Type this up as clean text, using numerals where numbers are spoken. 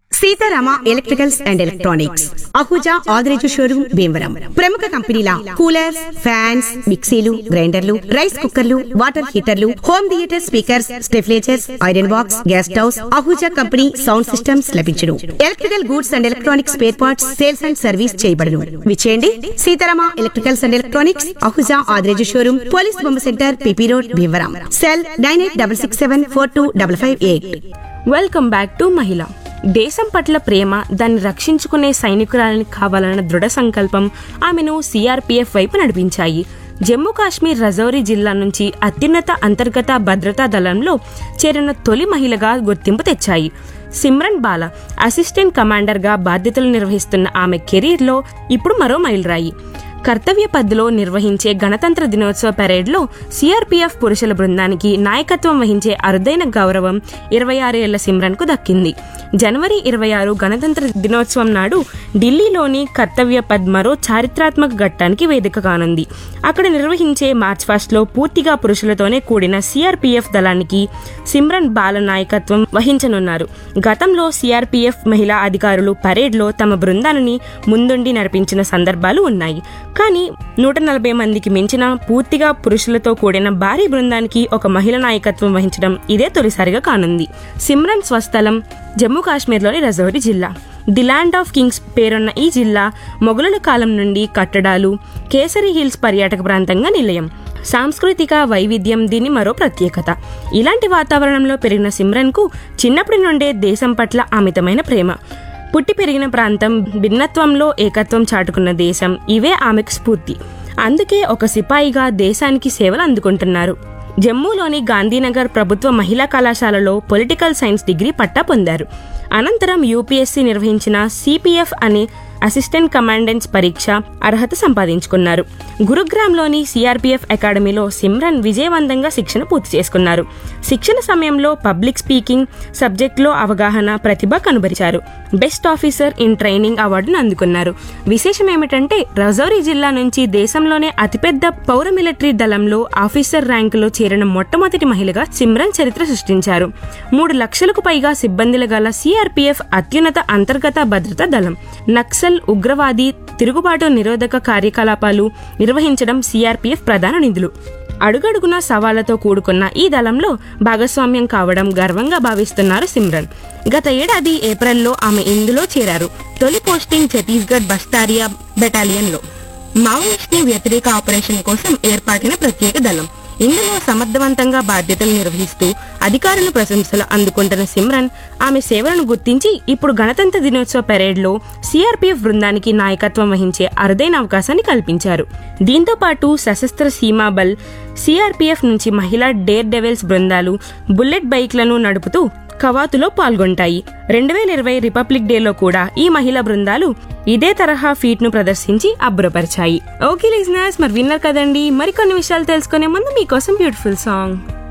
Sitarama electricals and electronics Ahuja Adireju showroom Bhimavaram. ప్రముఖ కంపెనీల coolers, fans, మిక్సీలు, గ్రైండర్లు, రైస్ కుక్కర్లు, water హీటర్లు, home theatre speakers, స్టెఫ్లేజర్స్, iron box, gas stoves, Ahuja company sound systems లభించును. Electrical goods and electronics spare parts sales and service చేయబడును. విచేయండి Sitarama electricals and electronics Ahuja Adireju showroom, police బొమ్మ centre, PP road, Bhimavaram. Cell 9866742558. Welcome back to మహిళ. దేశం పట్ల ప్రేమ, దాన్ని రక్షించుకునే సైనికురాలని కావాలన్న దృఢ సంకల్పం ఆమెను సిఆర్పీఎఫ్ వైపు నడిపించాయి. జమ్మూ కాశ్మీర్ రజౌరీ జిల్లా నుంచి అత్యున్నత అంతర్గత భద్రతా దళంలో చేరిన తొలి మహిళగా గుర్తింపు తెచ్చాయి. సిమ్రన్ బాలా అసిస్టెంట్ కమాండర్గా బాధ్యతలు నిర్వహిస్తున్న ఆమె కెరీర్లో ఇప్పుడు మరో మైలురాయి. కర్తవ్య పథ్లో నిర్వహించే గణతంత్ర దినోత్సవ పెరేడ్లో సిఆర్పీఎఫ్ పురుషుల బృందానికి నాయకత్వం వహించే అరుదైన గౌరవం 26 ఏళ్ల సిమ్రన్కు దక్కింది. జనవరి 26 గణతంత్ర దినోత్సవం నాడు ఢిల్లీలోని కర్తవ్య పథ్ మరో చారిత్రాత్మక ఘట్టానికి వేదిక కానుంది. అక్కడ నిర్వహించే మార్చ్ ఫాస్ట్లో పూర్తిగా పురుషులతోనే కూడిన సిఆర్పీఎఫ్ దళానికి సిమ్రన్ బాల నాయకత్వం వహించనున్నారు. గతంలో సిఆర్పీఎఫ్ మహిళా అధికారులు పరేడ్లో తమ బృందాన్ని ముందుండి నడిపించిన సందర్భాలు ఉన్నాయి. కానీ 140 మందికి మించిన పూర్తిగా పురుషులతో కూడిన భారీ బృందానికి ఒక మహిళ నాయకత్వం వహించడం ఇదే తొలిసారిగా కానుంది. సిమ్రన్ స్వస్థలం జమ్మూ కాశ్మీర్లోని రజౌరీ జిల్లా. ది ల్యాండ్ ఆఫ్ కింగ్స్ పేరున్న ఈ జిల్లా మొఘలుల కాలం నుండి కట్టడాలు, కేసరి హిల్స్ పర్యాటక ప్రాంతంగా నిలయం. సాంస్కృతిక వైవిధ్యం దీని మరో ప్రత్యేకత. ఇలాంటి వాతావరణంలో పెరిగిన సిమ్రన్కు చిన్నప్పటి నుండే దేశం పట్ల అమితమైన ప్రేమ. పుట్టి పెరిగిన ప్రాంతం, భిన్నత్వంలో ఏకత్వం చాటుకున్న దేశం, ఇవే ఆమెకు స్ఫూర్తి. అందుకే ఒక సిపాయిగా దేశానికి సేవలు అందుకుంటున్నారు. జమ్మూలోని గాంధీనగర్ ప్రభుత్వ మహిళా కళాశాలలో పొలిటికల్ సైన్స్ డిగ్రీ పట్టా పొందారు. అనంతరం యూపీఎస్సీ నిర్వహించిన సిపిఎఫ్ అనే అసిస్టెంట్ కమాండెంట్స్ పరీక్ష అర్హత సంపాదించుకున్నారు. గురుగ్రామ్లోని సిఆర్పీఎఫ్ అకాడమీలో సిమ్రన్ విజయవంతంగా శిక్షణ పూర్తి చేసుకున్నారు. శిక్షణ సమయంలో పబ్లిక్ స్పీకింగ్ సబ్జెక్టులో అవగాహన, ప్రతిభ కనబరిచారు. బెస్ట్ ఆఫీసర్ ఇన్ ట్రైనింగ్ అవార్డును అందుకున్నారు. విశేషం ఏమిటంటే రజౌరీ జిల్లా నుంచి దేశంలోనే అతిపెద్ద పౌర మిలిటరీ దళంలో ఆఫీసర్ ర్యాంకులో చేరిన మొట్టమొదటి మహిళగా సిమ్రన్ చరిత్ర సృష్టించారు. 3 లక్షలకు పైగా సిబ్బందులు గల సిఆర్పీఎఫ్ అత్యున్నత అంతర్గత భద్రతా దళం. నక్సల్, ఉగ్రవాది, తిరుగుబాటు నిరోధక కార్యకలాపాలు నిర్వహించడం సిఆర్పీఎఫ్ ప్రధాన నిధులు. అడుగడుగున సవాళ్లతో కూడుకున్న ఈ దళంలో భాగస్వామ్యం కావడం గర్వంగా భావిస్తున్నారు సిమ్రన్. గత ఏడాది ఏప్రిల్లో ఆమె ఇందులో చేరారు. తొలి పోస్టింగ్ ఛత్తీస్గఢ్ బస్తారియా బెటాలియన్లో. మావోయిస్ట్ వ్యతిరేక ఆపరేషన్ కోసం ఏర్పాటైన ప్రత్యేక దళం. ఇందులో సమర్థవంతంగా బాధ్యతలు నిర్వహిస్తూ అధికారుల ప్రశంసలు అందుకుంటున్న సిమ్రన్ ఆమె సేవలను గుర్తించి ఇప్పుడు గణతంత్ర దినోత్సవ పెరేడ్లో సిఆర్పీఎఫ్ బృందానికి నాయకత్వం వహించే అరుదైన అవకాశాన్ని కల్పించారు. దీంతో పాటు సశస్త్ర సీమా బల్, సిఆర్పీఎఫ్ నుంచి మహిళా డేర్ డెవిల్స్ బృందాలు బుల్లెట్ బైక్లను నడుపుతూ కవాతులో పాల్గొంటాయి. 2020 రిపబ్లిక్ డేలో కూడా ఈ మహిళా బృందాలు ఇదే తరహా ఫీట్ ను ప్రదర్శించి అబ్బురపరిచాయి. ఓకే లిజనర్స్, మరి విన్నారు కదండి. మరికొన్ని విషయాలు తెలుసుకునే ముందు మీకోసం బ్యూటిఫుల్ సాంగ్.